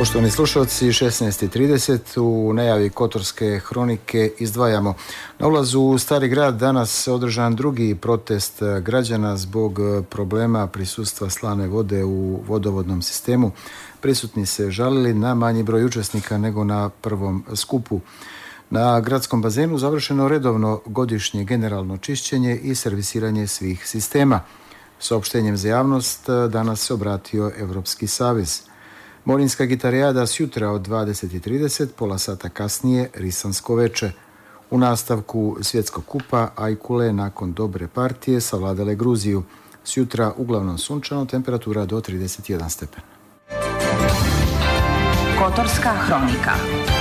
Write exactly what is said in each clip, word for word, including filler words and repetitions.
Poštovani slušalci, šesnaest i trideset u najavi Kotorske hronike izdvajamo. Na ulazu u Stari grad danas održan drugi protest građana zbog problema prisustva slane vode u vodovodnom sistemu. Prisutni se žalili na manji broj učesnika nego na prvom skupu. Na gradskom bazenu završeno redovno godišnje generalno čišćenje i servisiranje svih sistema. Saopštenjem za javnost danas se obratio Evropski savez. Morinska gitarijada s jutra od dvadeset i trideset, pola sata kasnije Risansko veče. U nastavku svjetskog kupa Ajkule nakon dobre partije savladale Gruziju. S jutra uglavnom sunčano, temperatura do trideset jedan stepen. Kotorska hronika.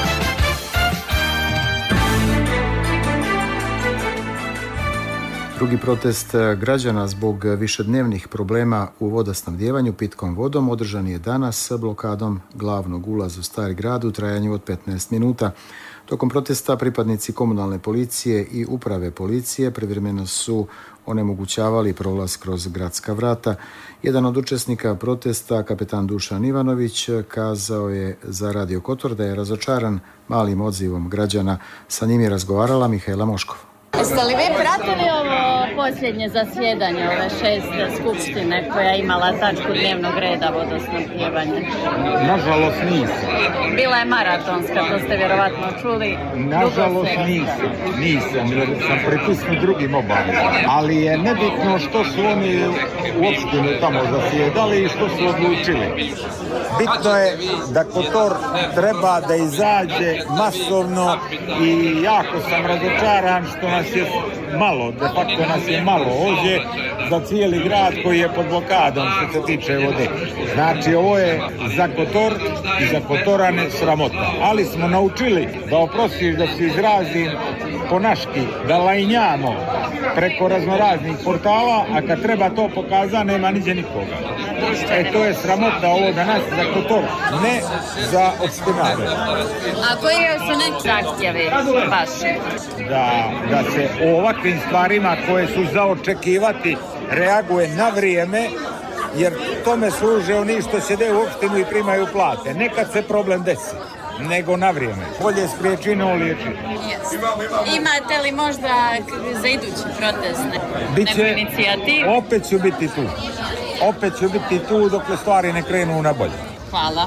Drugi protest građana zbog višednevnih problema u vodosnabdijevanju pitkom vodom održan je danas s blokadom glavnog ulaza u Stari grad u trajanju od petnaest minuta. Tokom protesta pripadnici komunalne policije i uprave policije privremeno su onemogućavali prolaz kroz gradska vrata. Jedan od učesnika protesta, kapetan Dušan Ivanović, kazao je za Radio Kotor da je razočaran malim odzivom građana. Sa njim je razgovarala Mihajla Moškov. Jeste li vi pratili ovo posljednje zasjedanje ove šeste skupštine koja je imala tačku dnevnog reda vodosnabdijevanja? Nažalost nisam. Bila je maratonska, to ste vjerovatno čuli. Nažalost nisam, nisam, jer sam pripisnut drugim obavezama. Ali je nebitno što su oni u opštini tamo zasjedali i što su odlučili. Bitno je da Kotor treba da izađe masovno i jako sam razočaran što nas je malo, de facto nas je malo ovdje za cijeli grad koji je pod blokadom što se tiče vode. Znači ovo je za Kotor i za Kotorane sramota. Ali smo naučili, da oprostiš da se izrazim po naški, da lajnjamo preko raznoraznih portala, a kad treba to pokaza nema niđe nikoga. E to je sramota ovo danas za Kotor, ne za opštinare. A koji su neki zahtjevi vaši? Da, da se o ovakvim stvarima koje su za očekivati reaguje na vrijeme, jer tome služe oni što sjede u opštinu i primaju plate. Nekad se problem desi, nego na vrijeme. Bolje spriječi no liječi. Yes. Imate li možda za idući protest neku inicijativu? Opet ću biti tu. Opet ću biti tu dok stvari ne krenu na bolje. Hvala.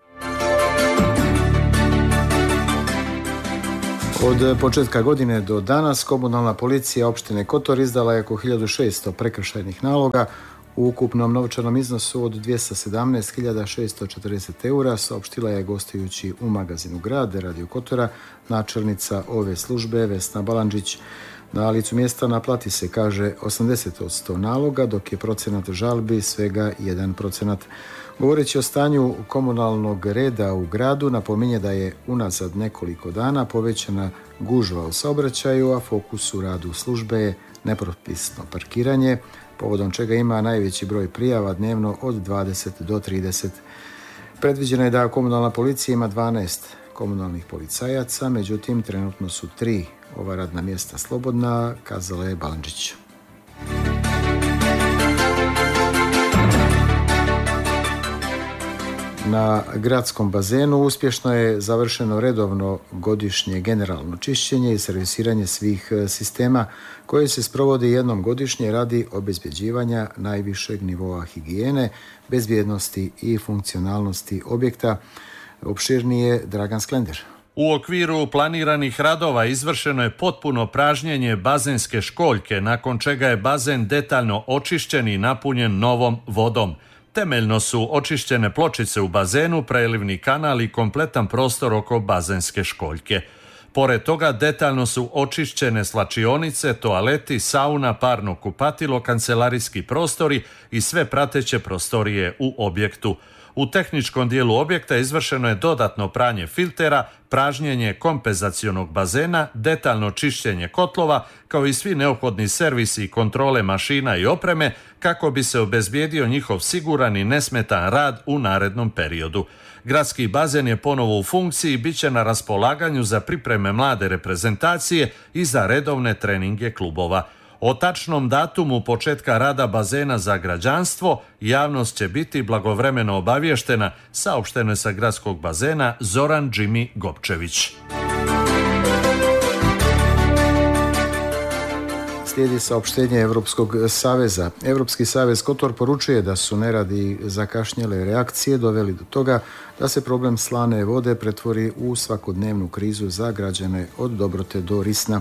Od početka godine do danas komunalna policija opštine Kotor izdala je oko hiljadu šesto prekršajnih naloga u ukupnom novčanom iznosu od dvjesto sedamnaest hiljada šesto četrdeset eura, saopštila je gostujući u magazinu Grad Radio Kotora načelnica ove službe Vesna Balandžić. Na licu mjesta naplati se, kaže, osamdeset posto naloga, dok je procenat žalbi svega jedan procenat. Govoreći o stanju komunalnog reda u gradu, napominje da je unazad nekoliko dana povećana gužva u saobraćaju, a fokus u radu službe je nepropisno parkiranje, povodom čega ima najveći broj prijava dnevno od dvadeset do trideset. Predviđeno je da komunalna policija ima dvanaest komunalnih policajaca, međutim trenutno su tri ova radna mjesta slobodna, kazala je Balandžić. Na gradskom bazenu uspješno je završeno redovno godišnje generalno čišćenje i servisiranje svih sistema koje se sprovodi jednom godišnje radi obezbjeđivanja najvišeg nivoa higijene, bezbjednosti i funkcionalnosti objekta. Opširnije Dragan Sklender. U okviru planiranih radova izvršeno je potpuno pražnjenje bazenske školjke, nakon čega je bazen detaljno očišćen i napunjen novom vodom. Temeljno su očišćene pločice u bazenu, prelivni kanal i kompletan prostor oko bazenske školjke. Pored toga detaljno su očišćene slačionice, toaleti, sauna, parno kupatilo, kancelarijski prostori i sve prateće prostorije u objektu. U tehničkom dijelu objekta izvršeno je dodatno pranje filtera, pražnjenje kompenzacionog bazena, detaljno čišćenje kotlova, kao i svi neophodni servisi i kontrole mašina i opreme kako bi se obezbijedio njihov siguran i nesmetan rad u narednom periodu. Gradski bazen je ponovo u funkciji i bit će na raspolaganju za pripreme mlade reprezentacije i za redovne treninge klubova. O tačnom datumu početka rada bazena za građanstvo javnost će biti blagovremeno obavještena, saopšteno je sa gradskog bazena Zoran Džimi Gopčević. Slijedi saopštenje Europskog saveza. Europski savez Kotor poručuje da su neradi zakašnjele reakcije doveli do toga da se problem slane vode pretvori u svakodnevnu krizu za građane od Dobrote do Risna.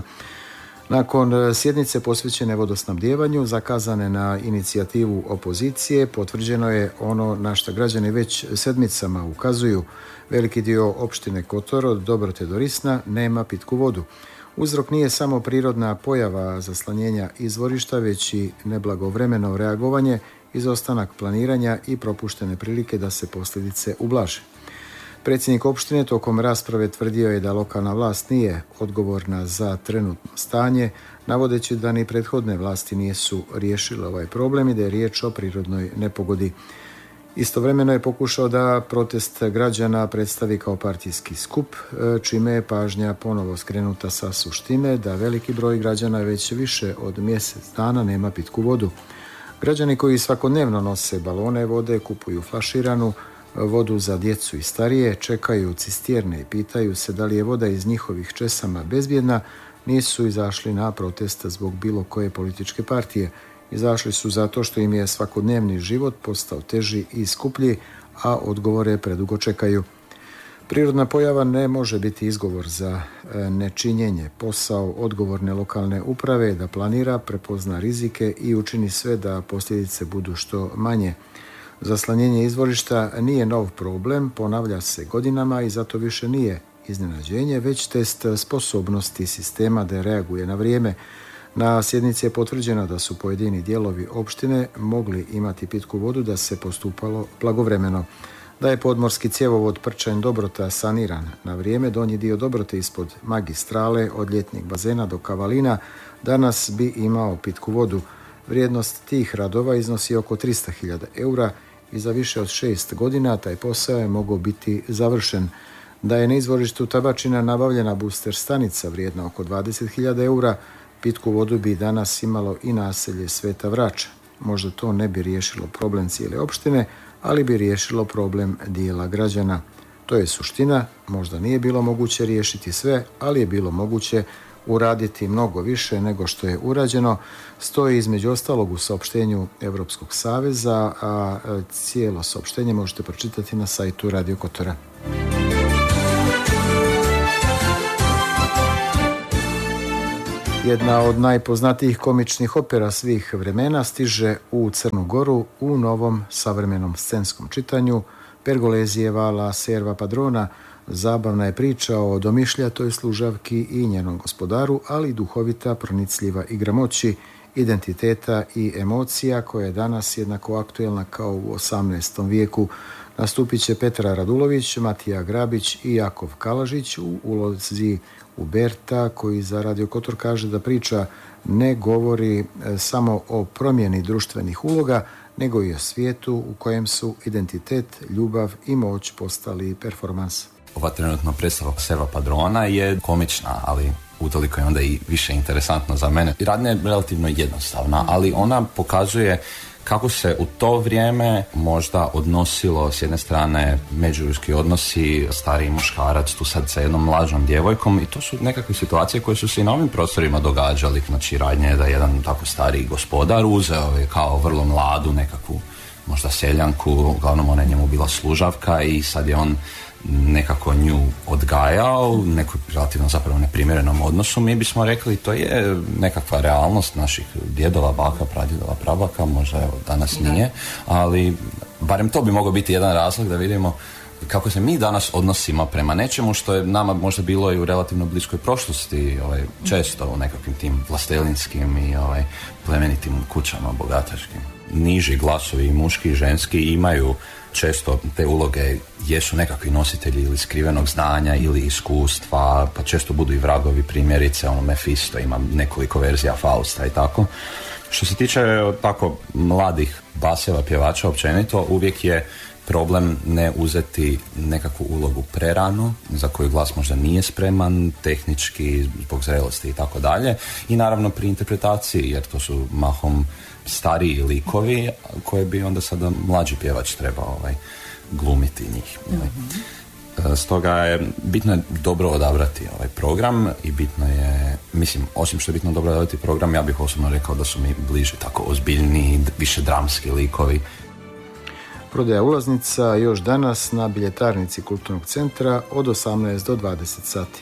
Nakon sjednice posvećene vodosnabdijevanju, zakazane na inicijativu opozicije, potvrđeno je ono na što građani već sedmicama ukazuju. Veliki dio opštine Kotor od Dobrote do Risna nema pitku vodu. Uzrok nije samo prirodna pojava zaslanjenja izvorišta, već i neblagovremeno reagovanje, izostanak planiranja i propuštene prilike da se posljedice ublaže. Predsjednik opštine tokom rasprave tvrdio je da lokalna vlast nije odgovorna za trenutno stanje, navodeći da ni prethodne vlasti nisu riješile ovaj problem i da je riječ o prirodnoj nepogodi. Istovremeno je pokušao da protest građana predstavi kao partijski skup, čime je pažnja ponovo skrenuta sa suštine da veliki broj građana već više od mjesec dana nema pitku vodu. Građani koji svakodnevno nose balone vode, kupuju flaširanu vodu za djecu i starije, čekaju cisterne i pitaju se da li je voda iz njihovih česama bezbjedna, nisu izašli na protest zbog bilo koje političke partije. Izašli su zato što im je svakodnevni život postao teži i skuplji, a odgovore predugo čekaju. Prirodna pojava ne može biti izgovor za nečinjenje. Posao odgovorne lokalne uprave je da planira, prepozna rizike i učini sve da posljedice budu što manje. Zaslanjenje izvorišta nije nov problem, ponavlja se godinama i zato više nije iznenađenje, već test sposobnosti sistema da reaguje na vrijeme. Na sjednici je potvrđeno da su pojedini dijelovi opštine mogli imati pitku vodu da se postupalo blagovremeno. Da je podmorski cjevovod Prčanj Dobrota saniran na vrijeme, donji dio Dobrote ispod magistrale od ljetnih bazena do Kavalina danas bi imao pitku vodu. Vrijednost tih radova iznosi oko tristo hiljada eura i za više od šest godina taj posao je mogao biti završen. Da je na izvorištu Tabačina nabavljena booster stanica vrijedna oko dvadeset hiljada eura, pitku vodu bi danas imalo i naselje Sveta Vrača. Možda to ne bi riješilo problem cijele opštine, ali bi riješilo problem dijela građana. To je suština, možda nije bilo moguće riješiti sve, ali je bilo moguće uraditi mnogo više nego što je urađeno, stoji između ostalog u saopštenju Europskog saveza, a cijelo saopštenje možete pročitati na sajtu Radio Kotora. Jedna od najpoznatijih komičnih opera svih vremena stiže u Crnu Goru u novom savremenom scenskom čitanju. Pergolezijeva La Serva Padrona zabavna je priča o domišljatoj služavki i njenom gospodaru, ali duhovita, pronicljiva igra moći, identiteta i emocija koja je danas jednako aktuelna kao u osamnaestom vijeku. Nastupit će Petra Radulović, Matija Grabić i Jakov Kalažić u ulozi Uberta, koji za Radio Kotor kaže da priča ne govori samo o promjeni društvenih uloga, nego i o svijetu u kojem su identitet, ljubav i moć postali performans. Ova trenutna predstava Serva Padrona je komična, ali utoliko je onda i više interesantna za mene. Radnja je relativno jednostavna, ali ona pokazuje kako se u to vrijeme možda odnosilo s jedne strane međuljudski odnosi, stariji muškarac tu sad sa jednom mlađom djevojkom, i to su nekakve situacije koje su se i na ovim prostorima događali. Znači radnja je da jedan tako stariji gospodar uzeo je kao vrlo mladu nekakvu možda seljanku, uglavnom ona je njemu bila služavka i sad je on nekako nju odgajao u nekoj relativno zapravo neprimjerenom odnosu. Mi bismo rekli to je nekakva realnost naših djedova, baka, pradjedova, prabaka, možda evo danas nije, ali barem to bi mogao biti jedan razlog da vidimo kako se mi danas odnosimo prema nečemu što je nama možda bilo i u relativno bliskoj prošlosti, ovaj, često u nekakvim tim vlastelinskim i ovaj, plemenitim kućama bogataškim. Niži glasovi, muški i ženski, imaju često te uloge, jesu nekakvi nositelji ili skrivenog znanja ili iskustva, pa često budu i vragovi, primjerice, ono Mefisto ima nekoliko verzija Fausta i tako. Što se tiče tako mladih baseva, pjevača općenito, uvijek je problem ne uzeti nekakvu ulogu prerano, za koju glas možda nije spreman, tehnički, zbog zrelosti i tako dalje. I naravno pri interpretaciji, jer to su mahom stariji likovi koje bi onda sada mlađi pjevač trebao ovaj, glumiti njih. Mm-hmm. Stoga je bitno je dobro odabrati ovaj program i bitno je, mislim, osim što je bitno dobro odabrati program, ja bih osobno rekao da su mi bliže tako ozbiljni, više dramski likovi. Prodaja ulaznica još danas na biljetarnici Kulturnog centra od osamnaest do dvadeset sati.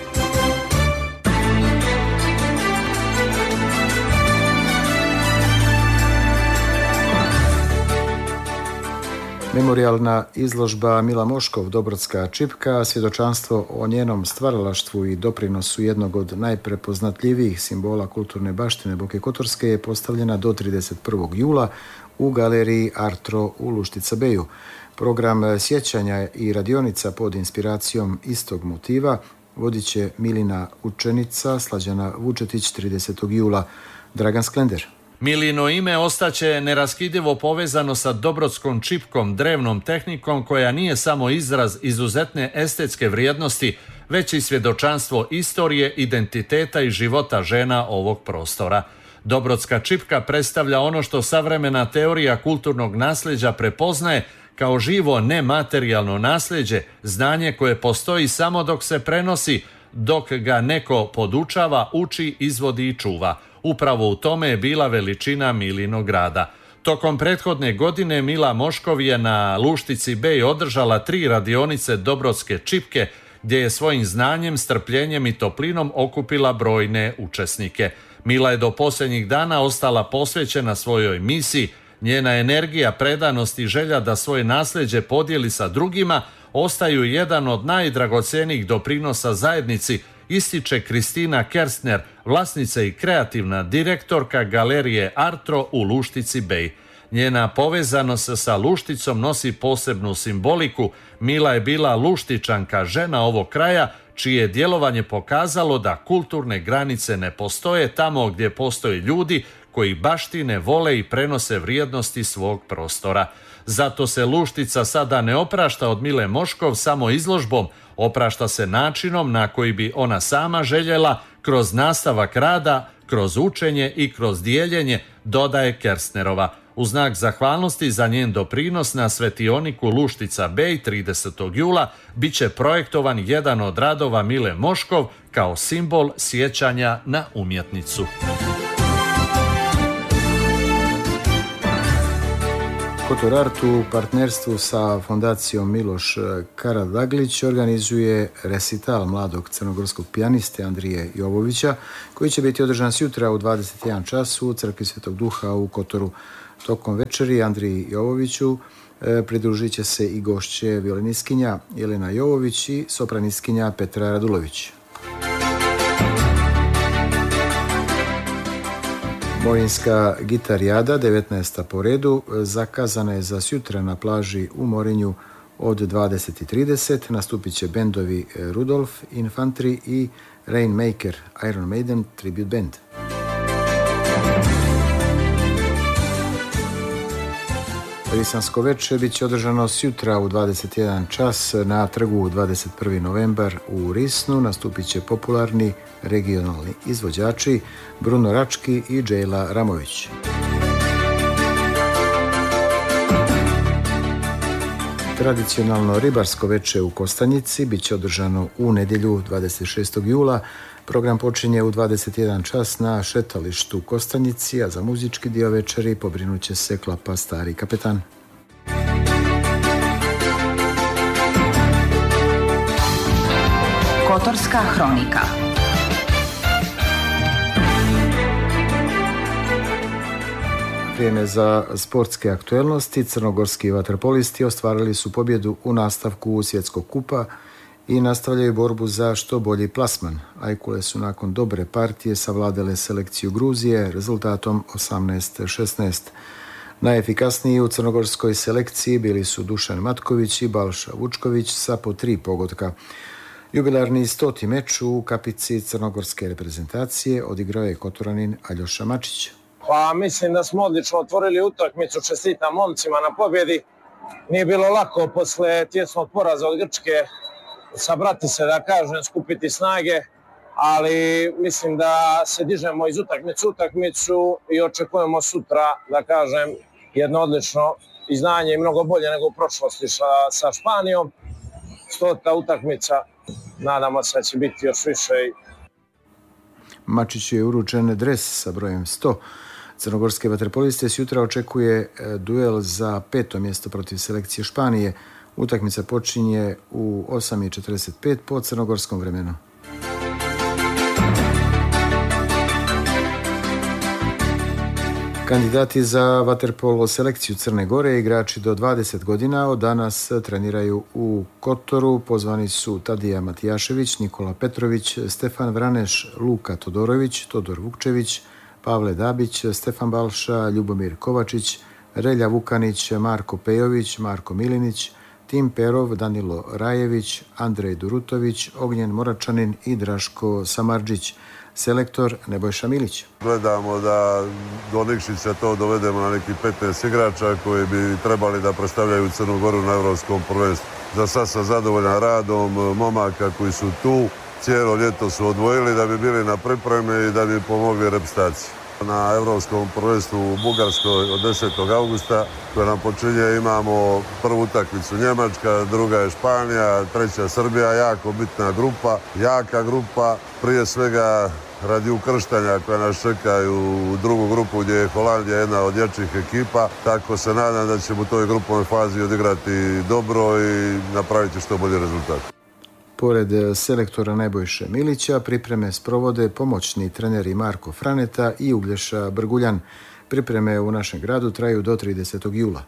Memorijalna izložba Mila Moškov, Dobrodska čipka, svjedočanstvo o njenom stvaralaštvu i doprinosu jednog od najprepoznatljivijih simbola kulturne baštine Boke Kotorske je postavljena do trideset prvog jula u galeriji Artro u Luštica Beju. Program sjećanja i radionica pod inspiracijom istog motiva vodit će Milina učenica Slađana Vučetić tridesetog jula. Dragan Sklender. Milino ime ostaće neraskidivo povezano sa Dobrodskom čipkom, drevnom tehnikom koja nije samo izraz izuzetne estetske vrijednosti, već i svjedočanstvo istorije, identiteta i života žena ovog prostora. Dobrodska čipka predstavlja ono što savremena teorija kulturnog nasljeđa prepoznaje kao živo nematerijalno nasljeđe, znanje koje postoji samo dok se prenosi, dok ga neko podučava, uči, izvodi i čuva. Upravo u tome je bila veličina Milinog rada. Tokom prethodne godine Mila Moškov je na Luštici Bej održala tri radionice Dobrodske čipke, gdje je svojim znanjem, strpljenjem i toplinom okupila brojne učesnike. Mila je do posljednjih dana ostala posvećena svojoj misiji. Njena energija, predanost i želja da svoje nasljeđe podijeli sa drugima ostaju jedan od najdragocjenijih doprinosa zajednici, ističe Kristina Kerstner, vlasnica i kreativna direktorka galerije Artro u Luštici Bej. Njena povezanost sa Lušticom nosi posebnu simboliku. Mila je bila Luštičanka, žena ovog kraja, čije je djelovanje pokazalo da kulturne granice ne postoje tamo gdje postoje ljudi koji baštine, vole i prenose vrijednosti svog prostora. Zato se Luštica sada ne oprašta od Mile Moškov samo izložbom, oprašta se načinom na koji bi ona sama željela kroz nastavak rada, kroz učenje i kroz dijeljenje, dodaje Kerstnerova. U znak zahvalnosti za njen doprinos na svetioniku Luštica Bej tridesetog jula bit će projektovan jedan od radova Mile Moškov kao simbol sjećanja na umjetnicu. Kotor Art u partnerstvu sa fondacijom Miloš Karadaglić organizuje resital mladog crnogorskog pijaniste Andrije Jovovića, koji će biti održan sutra u dvadeset jedan čas u Crkvi Svetog Duha u Kotoru. Tokom večeri Andriji Jovoviću pridružit će se i gošće violiniskinja Jelena Jovović i sopraniskinja Petra Radulović. Morinska gitarijada, devetnaesta po redu, zakazana je za sutra na plaži u Morinju od dvadeset i trideset. Nastupit će bendovi Rudolf Infantry i Rainmaker, Iron Maiden Tribute Band. Risansko večer bit će održano sutra u dvadeset jedan čas na trgu dvadeset prvi novembar u Risnu. Nastupit će popularni regionalni izvođači Bruno Rački i Džejla Ramović. Tradicionalno ribarsko večer u Kostanjici bit će održano u nedjelju dvadeset šestog jula. Program počinje u dvadeset jedan čas na šetalištu u Kostanjici, a za muzički dio večeri pobrinut će se klapa Stari kapetan. Kotorska hronika. Vrijeme za sportske aktuelnosti. Crnogorski vaterpolisti ostvarili su pobjedu u nastavku Svjetskog kupa i nastavljaju borbu za što bolji plasman. Ajkule su nakon dobre partije savladale selekciju Gruzije rezultatom osamnaest šesnaest. Najefikasniji u crnogorskoj selekciji bili su Dušan Matković i Balša Vučković sa po tri pogotka. Jubilarni stoti meč u kapici crnogorske reprezentacije odigrao je Kotoranin Aljoša Mačić. Pa mislim da smo odlično otvorili utakmicu, čestitam momcima na pobjedi. Nije bilo lako posle tjesnog poraza od Grčke sabrati se, da kažem, skupiti snage, ali mislim da se dižemo iz utakmice u utakmicu i očekujemo sutra, da kažem, jedno odlično izdanje i mnogo bolje nego u prošlosti sa, sa Španijom. Stota utakmica, nadamo se da će biti još više. Mačiću je uručen dres sa brojem sto. Crnogorske vaterpoliste sutra očekuje duel za peto mjesto protiv selekcije Španije. Utakmica počinje u osam i četrdeset pet po crnogorskom vremenu. Kandidati za vaterpolo selekciju Crne Gore, igrači do dvadeset godina, od danas treniraju u Kotoru. Pozvani su Tadija Matijašević, Nikola Petrović, Stefan Vraneš, Luka Todorović, Todor Vukčević, Pavle Dabić, Stefan Balša, Ljubomir Kovačić, Relja Vukanić, Marko Pejović, Marko Milinić, Tim Perov, Danilo Rajević, Andrej Durutović, Ognjen Moračanin i Draško Samardžić. Selektor Nebojša Milić. Gledamo da do Nikšića to dovedemo na neki petnaest igrača koji bi trebali da predstavljaju Crnu Goru na Evropskom prvenstvu. Za sad sam zadovoljan radom momaka koji su tu. Cijelo ljeto su odvojili da bi bili na pripreme i da bi pomogli reprezentaciji. Na Evropskom prvenstvu u Bugarskoj od desetog augusta koje nam počinje imamo prvu utakmicu Njemačka, druga je Španija, treća Srbija, jako bitna grupa, jaka grupa, prije svega radi ukrštanja koja nas čekaju u drugu grupu gdje je Holandija jedna od jačih ekipa, tako se nadam da ćemo u toj grupovoj fazi odigrati dobro i napraviti što bolji rezultat. Pored selektora Nebojše Milića, pripreme sprovode pomoćni treneri Marko Franeta i Uglješa Brguljan. Pripreme u našem gradu traju do tridesetog jula.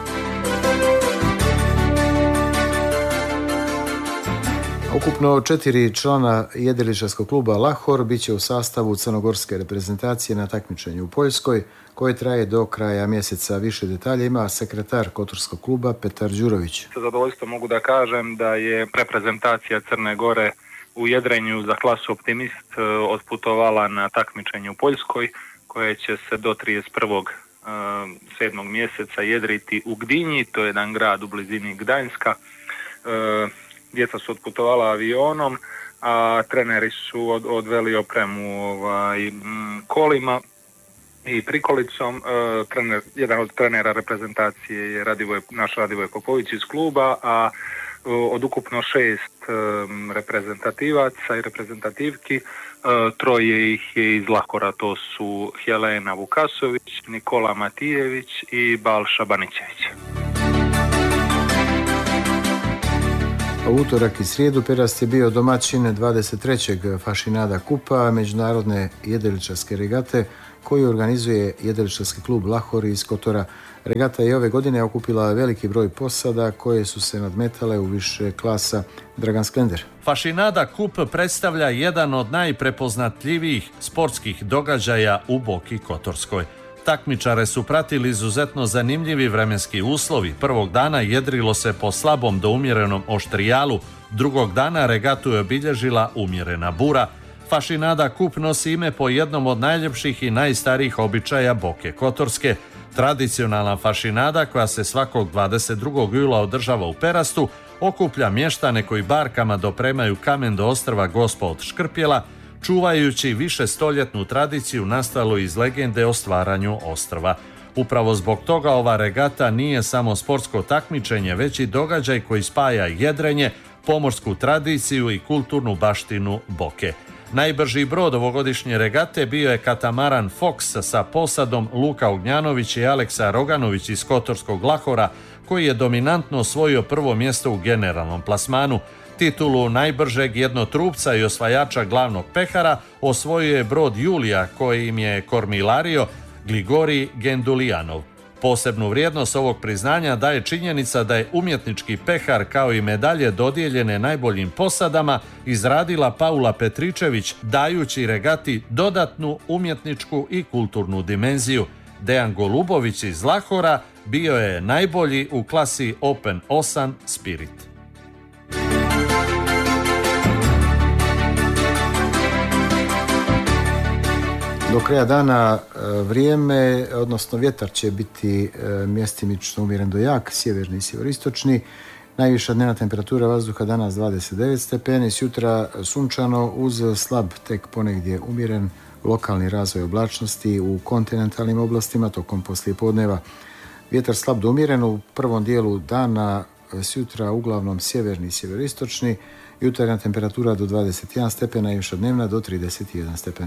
Ukupno četiri člana jedriličarskog kluba Lahor biće u sastavu crnogorske reprezentacije na takmičenju u Poljskoj, koje traje do kraja mjeseca. Više detalja ima sekretar Kotorskog kluba Petar Đurović. Sa zadovoljstvom mogu da kažem da je reprezentacija Crne Gore u jedrenju za klasu Optimist otputovala na takmičenje u Poljskoj, koje će se do trideset prvog sedmog mjeseca jedriti u Gdinji, to je jedan grad u blizini Gdańska. Djeca su otputovala avionom, a treneri su od, odveli opremu ovaj, m, kolima i prikolicom. E, trener, jedan od trenera reprezentacije je Radivoj, naš Radivoj Popović iz kluba, a o, od ukupno šest e, reprezentativaca i reprezentativki, e, troje ih je iz Lahora, to su Helena Vukasović, Nikola Matijević i Balša Banićević. U utorak i srijedu Perast je bio domaćin dvadeset trećeg Fašinada kupa međunarodne jedriličarske regate koju organizuje jedriličarski klub Lahor iz Kotora. Regata je ove godine okupila veliki broj posada koje su se nadmetale u više klasa. Dragan Sklender. Fašinada kup predstavlja jedan od najprepoznatljivijih sportskih događaja u Boki Kotorskoj. Takmičare su pratili izuzetno zanimljivi vremenski uslovi. Prvog dana jedrilo se po slabom do umjerenom oštrijalu, drugog dana regatu je obilježila umjerena bura. Fašinada kup nosi ime po jednom od najljepših i najstarijih običaja Boke Kotorske. Tradicionalna fašinada, koja se svakog dvadeset drugog jula održava u Perastu, okuplja mještane koji barkama dopremaju kamen do ostrva Gospa od Škrpjela, čuvajući višestoljetnu tradiciju nastalu iz legende o stvaranju ostrva. Upravo zbog toga ova regata nije samo sportsko takmičenje, već i događaj koji spaja jedrenje, pomorsku tradiciju i kulturnu baštinu Boke. Najbrži brod ovogodišnje regate bio je katamaran Fox sa posadom Luka Ognjanović i Aleksa Roganović iz Kotorskog Lahora, koji je dominantno osvojio prvo mjesto u generalnom plasmanu. Titulu najbržeg jednotrupca i osvajača glavnog pehara osvojio je brod Julija, kojim je kormilario Gligori Gendulijanov. Posebnu vrijednost ovog priznanja daje činjenica da je umjetnički pehar kao i medalje dodijeljene najboljim posadama izradila Paula Petričević, dajući regati dodatnu umjetničku i kulturnu dimenziju. Dejan Golubović iz Lahora bio je najbolji u klasi Open osam Spirit. Do kraja dana vrijeme, odnosno vjetar će biti mjestimično umjeren do jak, sjeverni i sjeveristočni. Najviša dnevna temperatura vazduha danas dvadeset devet stepeni, sutra sunčano uz slab, tek ponegdje umjeren lokalni razvoj oblačnosti u kontinentalnim oblastima tokom poslijepodneva. Vjetar slab do umjeren u prvom dijelu dana, sutra uglavnom sjeverni i sjeveristočni, jutarnja temperatura do dvadeset jedan stepena, najviša dnevna do trideset jedan stepen.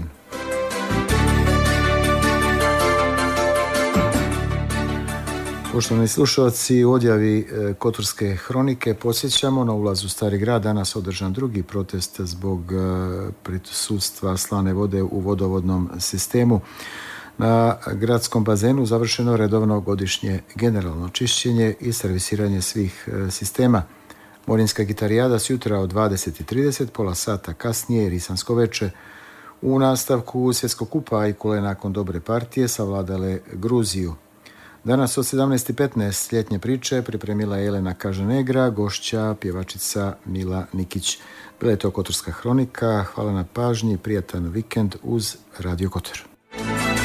Poštovani slušalci, u odjavi Kotorske hronike podsjećamo na ulazu Stari grad danas održan drugi protest zbog prisutstva slane vode u vodovodnom sistemu. Na gradskom bazenu završeno redovno godišnje generalno čišćenje i servisiranje svih sistema. Morinska gitarijada sutra od dvadeset i trideset, pola sata kasnije Risansko veče. U nastavku Svjetskog kupa Ajkule nakon dobre partije savladale Gruziju. Danas od sedamnaest i petnaest ljetnje priče pripremila je Jelena Kažanegra, gošća pjevačica Mila Nikić. Bila je to Kotorska hronika. Hvala na pažnji i prijatan vikend uz Radio Kotor.